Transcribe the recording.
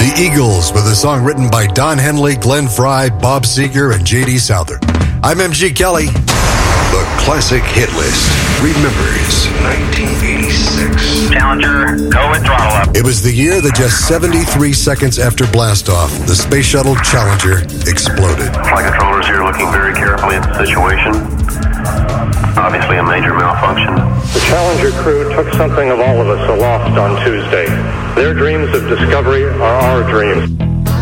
The Eagles with a song written by Don Henley, Glenn Frey, Bob Seger, and J.D. Souther. I'm MG Kelly. The Classic Hit List remembers 1986. Challenger, go with throttle up. It was the year that just 73 seconds after blastoff, the Space Shuttle Challenger exploded. Flight controllers here looking very carefully at the situation. Obviously a major malfunction. The Challenger crew took something of all of us aloft on Tuesday. Their dreams of discovery are our dreams.